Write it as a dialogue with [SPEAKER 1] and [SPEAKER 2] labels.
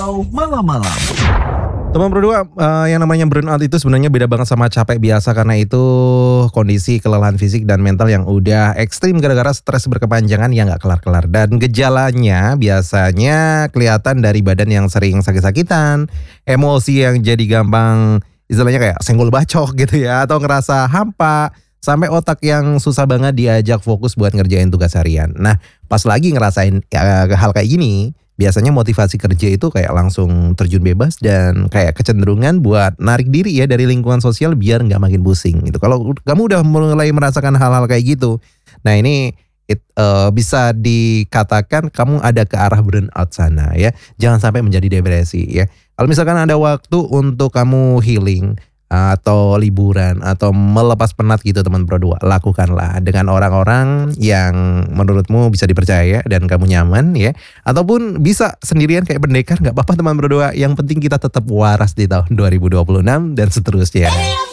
[SPEAKER 1] Malam-malam.
[SPEAKER 2] Teman berdua, yang namanya burnout itu sebenarnya beda banget sama capek biasa karena itu kondisi kelelahan fisik dan mental yang udah ekstrim gara-gara stres berkepanjangan yang nggak kelar-kelar. Dan gejalanya biasanya kelihatan dari badan yang sering sakit-sakitan, emosi yang jadi gampang istilahnya kayak senggol bacok gitu ya, atau ngerasa hampa, sampai otak yang susah banget diajak fokus buat ngerjain tugas harian. Nah, pas lagi ngerasain hal kayak gini, biasanya motivasi kerja itu kayak langsung terjun bebas dan kayak kecenderungan buat narik diri ya dari lingkungan sosial biar nggak makin pusing gitu. Kalau kamu udah mulai merasakan hal-hal kayak gitu, nah ini bisa dikatakan kamu ada ke arah burnout sana ya. Jangan sampai menjadi depresi ya. Kalau misalkan ada waktu untuk kamu healing atau liburan atau melepas penat gitu teman berdua, lakukanlah dengan orang-orang yang menurutmu bisa dipercaya dan kamu nyaman ya, ataupun bisa sendirian kayak pendekar, nggak apa-apa teman berdua, yang penting kita tetap waras di tahun 2026 dan seterusnya.